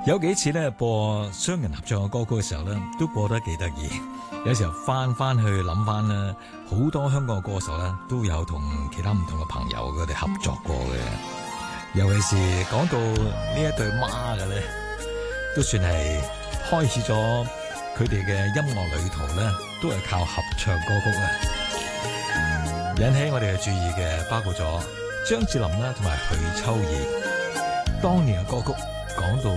有幾次咧播雙人合唱嘅歌曲嘅時候咧，都播得幾得意。有時候翻去諗翻咧，好多香港嘅歌手咧都有同其他唔同嘅朋友佢哋合作過嘅。尤其是講到呢一對孖嘅咧，都算係開始咗佢哋嘅音樂旅途咧，都係靠合唱歌曲啊！引起我哋嘅注意嘅包括咗張智霖啦，同埋許秋怡當年嘅歌曲，講到